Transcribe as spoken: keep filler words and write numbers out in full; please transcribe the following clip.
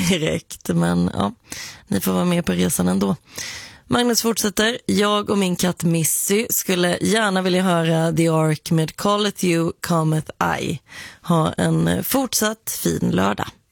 direkt. Men ja, ni får vara med på resan ändå. Magnus fortsätter. Jag och min katt Missy skulle gärna vilja höra The Ark med Call It You, Cometh I. Ha en fortsatt fin lördag.